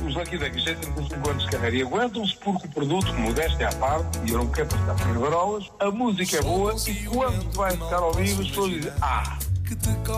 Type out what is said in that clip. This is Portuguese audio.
os Lucky Duckies têm 35 anos de carreira e aguentam-se porque o produto, modéstia à parte, e eu não quero passar por garolas, a música é boa e quando vai ficar ao vivo as pessoas dizem